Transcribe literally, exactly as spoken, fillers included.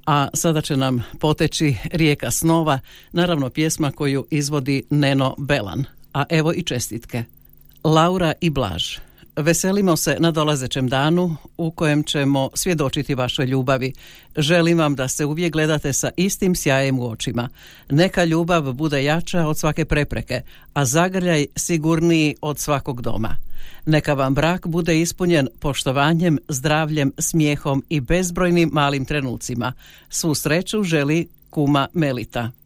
A sada će nam poteći Rijeka snova, naravno pjesma koju izvodi Neno Belan. A evo i čestitke. Laura i Blaž. Veselimo se na dolazećem danu u kojem ćemo svjedočiti vašoj ljubavi. Želim vam da se uvijek gledate sa istim sjajem u očima. Neka ljubav bude jača od svake prepreke, a zagrljaj sigurniji od svakog doma. Neka vam brak bude ispunjen poštovanjem, zdravljem, smijehom i bezbrojnim malim trenucima. Svu sreću želi kuma Melita.